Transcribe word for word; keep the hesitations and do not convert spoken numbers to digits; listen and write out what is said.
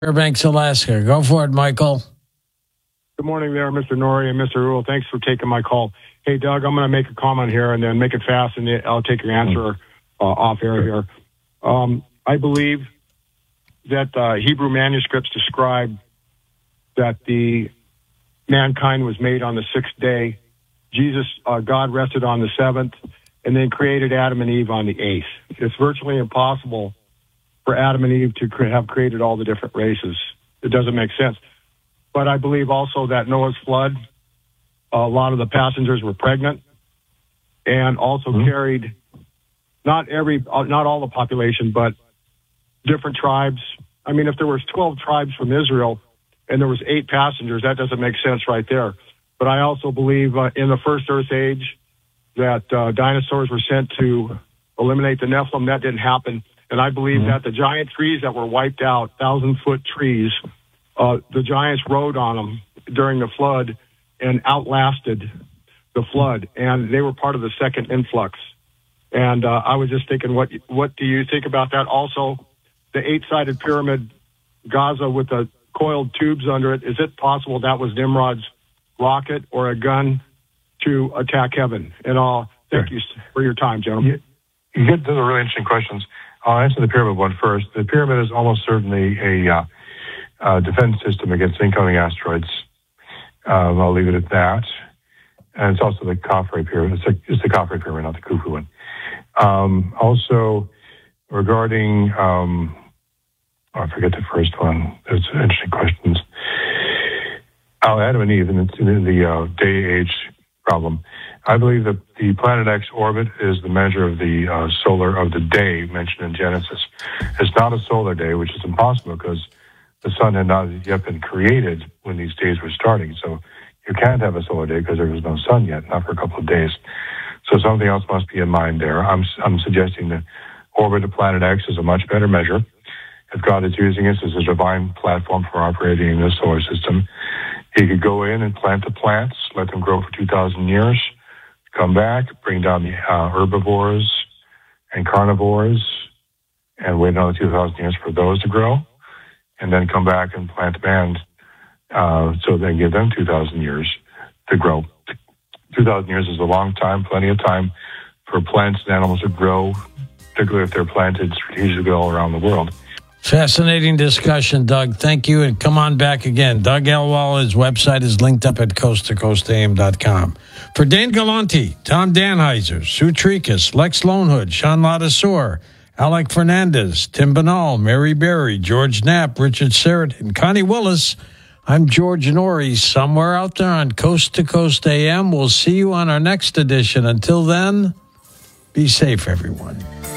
Fairbanks, Alaska. Go for it, Michael. Good morning there, Mister Norrie and Mister Rule. Thanks for taking my call. Hey, Doug, I'm going to make a comment here and then make it fast, and I'll take your answer uh, off air here. Um, I believe that uh, Hebrew manuscripts describe that the mankind was made on the sixth day. Jesus, uh, God rested on the seventh, and then created Adam and Eve on the eighth. It's virtually impossible for Adam and Eve to cre- have created all the different races. It doesn't make sense. But I believe also that Noah's flood, a lot of the passengers were pregnant and also mm-hmm. carried not every, uh, not all the population, but different tribes. I mean, if there was twelve tribes from Israel and there was eight passengers, that doesn't make sense right there. But I also believe uh, in the first Earth age that uh, dinosaurs were sent to eliminate the Nephilim. That didn't happen. And I believe mm-hmm. that the giant trees that were wiped out, thousand-foot trees, uh, the giants rode on them during the flood and outlasted the flood. And they were part of the second influx. And uh, I was just thinking, what what do you think about that? Also, the eight-sided pyramid, Gaza with the coiled tubes under it, is it possible that was Nimrod's rocket or a gun to attack heaven? And uh, thank sure. you for your time, gentlemen. You, you get those are really interesting questions. I'll answer the pyramid one first. The pyramid is almost certainly a uh, uh, defense system against incoming asteroids. Um, I'll leave it at that. And it's also the Khafre pyramid. It's, a, it's the Khafre pyramid, not the Khufu one. Um, also, regarding, um, oh, I forget the first one. There's interesting questions. Oh, Adam and Eve and the, the uh, day-age problem. I believe that the Planet X orbit is the measure of the uh, solar of the day mentioned in Genesis. It's not a solar day, which is impossible because the sun had not yet been created when these days were starting. So you can't have a solar day because there was no sun yet, not for a couple of days. So something else must be in mind there. I'm I'm suggesting that orbit of Planet X is a much better measure. If God is using us as a divine platform for operating in the solar system, he could go in and plant the plants, let them grow for two thousand years, come back, bring down the uh, herbivores and carnivores, and wait another two thousand years for those to grow, and then come back and plant man, uh, so then give them two thousand years to grow. two thousand years is a long time, plenty of time for plants and animals to grow, particularly if they're planted strategically all around the world. Fascinating discussion, Doug. Thank you, and come on back again. Doug Elwell, his website is linked up at coast to coast a m dot com. For Dane Galanti, Tom Danheiser, Sue Tricus, Lex Lonehood, Sean Ladasor, Alec Fernandez, Tim Banal, Mary Berry, George Knapp, Richard Serrett, and Connie Willis, I'm George Norrie, somewhere out there on Coast to Coast A M. We'll see you on our next edition. Until then, be safe, everyone.